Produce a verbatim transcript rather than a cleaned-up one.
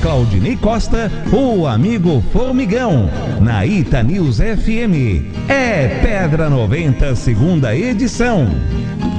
Claudinei Costa, o amigo Formigão, na Ita News F M. É Pedra noventa, segunda edição.